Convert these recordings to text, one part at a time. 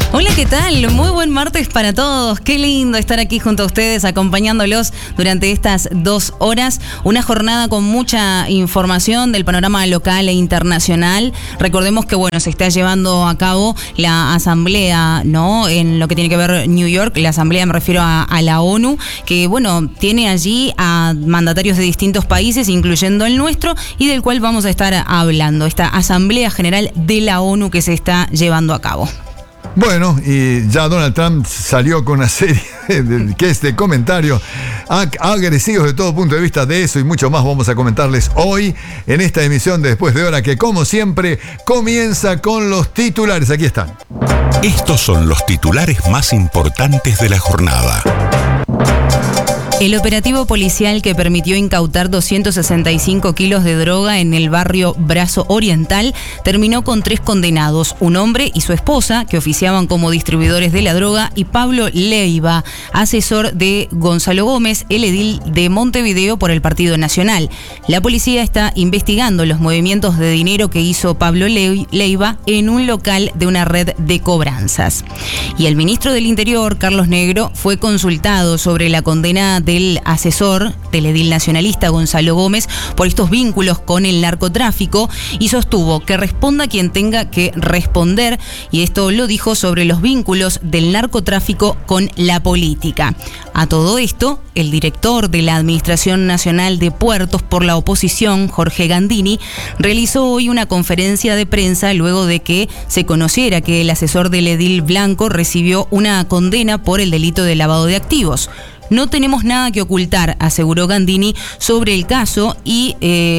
Hola, ¿qué tal? Muy buen martes para todos. Qué lindo estar aquí junto a ustedes, acompañándolos durante estas 2 horas. Una jornada con mucha información del panorama local e internacional. Recordemos que, se está llevando a cabo la asamblea, ¿no? En lo que tiene que ver New York, la asamblea, me refiero a la ONU, que, tiene allí a mandatarios de distintos países, incluyendo el nuestro, y del cual vamos a estar hablando. Esta asamblea general de la ONU que se está llevando a cabo. Bueno, y ya Donald Trump salió con una serie de comentarios agresivos de todo punto de vista. De eso y mucho más vamos a comentarles hoy en esta emisión de Después de Hora, que como siempre comienza con los titulares. Aquí están. Estos son los titulares más importantes de la jornada. El operativo policial que permitió incautar 265 kilos de droga en el barrio Brazo Oriental terminó con 3 condenados, un hombre y su esposa, que oficiaban como distribuidores de la droga, y Pablo Leiva, asesor de Gonzalo Gómez, el edil de Montevideo por el Partido Nacional. La policía está investigando los movimientos de dinero que hizo Pablo Leiva en un local de una red de cobranzas. Y el ministro del Interior, Carlos Negro, fue consultado sobre la condena del asesor del edil nacionalista Gonzalo Gómez por estos vínculos con el narcotráfico, y sostuvo que responda quien tenga que responder, y esto lo dijo sobre los vínculos del narcotráfico con la política. A todo esto, el director de la Administración Nacional de Puertos por la oposición, Jorge Gandini, realizó hoy una conferencia de prensa luego de que se conociera que el asesor del edil Blanco recibió una condena por el delito de lavado de activos. No tenemos nada que ocultar, aseguró Gandini, sobre el caso y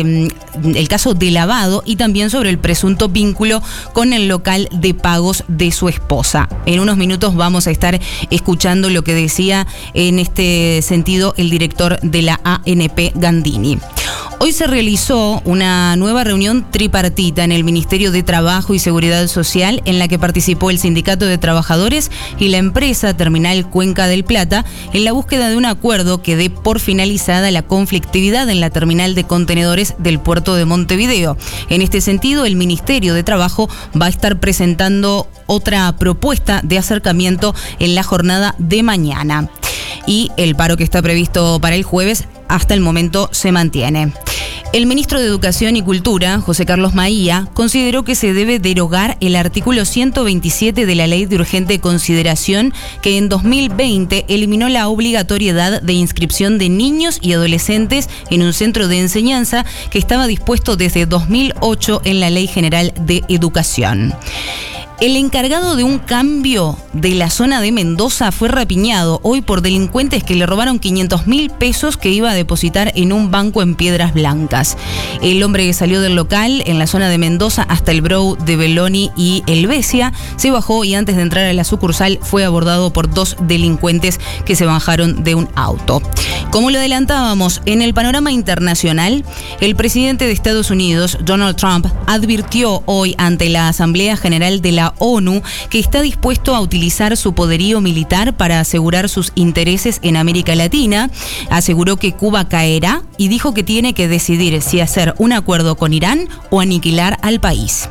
el caso de lavado, y también sobre el presunto vínculo con el local de pagos de su esposa. En unos minutos vamos a estar escuchando lo que decía en este sentido el director de la ANP, Gandini. Hoy se realizó una nueva reunión tripartita en el Ministerio de Trabajo y Seguridad Social, en la que participó el Sindicato de Trabajadores y la empresa Terminal Cuenca del Plata, en la búsqueda de un acuerdo que dé por finalizada la conflictividad en la terminal de contenedores del puerto de Montevideo. En este sentido, el Ministerio de Trabajo va a estar presentando otra propuesta de acercamiento en la jornada de mañana. Y el paro que está previsto para el jueves hasta el momento se mantiene. El ministro de Educación y Cultura, José Carlos Maía, consideró que se debe derogar el artículo 127 de la Ley de Urgente Consideración, que en 2020 eliminó la obligatoriedad de inscripción de niños y adolescentes en un centro de enseñanza que estaba dispuesto desde 2008 en la Ley General de Educación. El encargado de un cambio de la zona de Mendoza fue rapiñado hoy por delincuentes que le robaron 500.000 pesos que iba a depositar en un banco en Piedras Blancas. El hombre que salió del local en la zona de Mendoza hasta el Brou de Beloni y Helvecia se bajó, y antes de entrar a la sucursal fue abordado por 2 delincuentes que se bajaron de un auto. Como lo adelantábamos, en el panorama internacional, el presidente de Estados Unidos, Donald Trump, advirtió hoy ante la Asamblea General de la ONU que está dispuesto a utilizar su poderío militar para asegurar sus intereses en América Latina. Aseguró que Cuba caerá y dijo que tiene que decidir si hacer un acuerdo con Irán o aniquilar al país.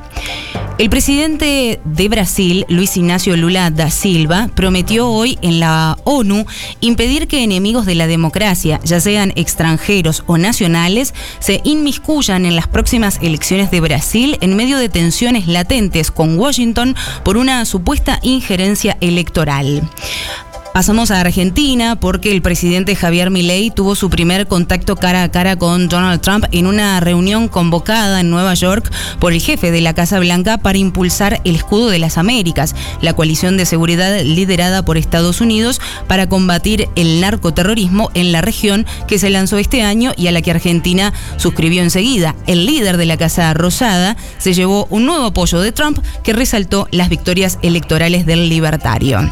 El presidente de Brasil, Luis Ignacio Lula da Silva, prometió hoy en la ONU impedir que enemigos de la democracia, ya sean extranjeros o nacionales, se inmiscuyan en las próximas elecciones de Brasil en medio de tensiones latentes con Washington por una supuesta injerencia electoral. Pasamos a Argentina, porque el presidente Javier Milei tuvo su primer contacto cara a cara con Donald Trump en una reunión convocada en Nueva York por el jefe de la Casa Blanca para impulsar el Escudo de las Américas, la coalición de seguridad liderada por Estados Unidos para combatir el narcoterrorismo en la región, que se lanzó este año y a la que Argentina suscribió enseguida. El líder de la Casa Rosada se llevó un nuevo apoyo de Trump, que resaltó las victorias electorales del libertario.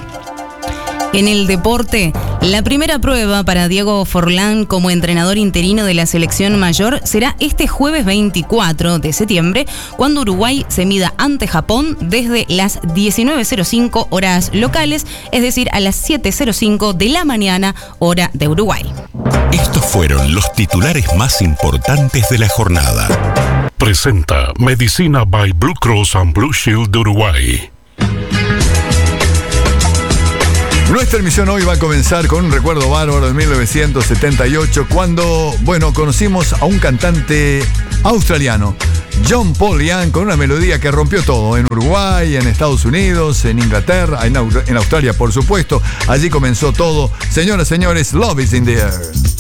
En el deporte, la primera prueba para Diego Forlán como entrenador interino de la selección mayor será este jueves 24 de septiembre, cuando Uruguay se mida ante Japón desde las 19:05 horas locales, es decir, a las 7:05 de la mañana, hora de Uruguay. Estos fueron los titulares más importantes de la jornada. Presenta Medicina by Blue Cross and Blue Shield de Uruguay. Nuestra emisión hoy va a comenzar con un recuerdo bárbaro de 1978, cuando, conocimos a un cantante australiano, John Paul Young, con una melodía que rompió todo en Uruguay, en Estados Unidos, en Inglaterra, en Australia, por supuesto. Allí comenzó todo. Señoras, señores, Love is in the air.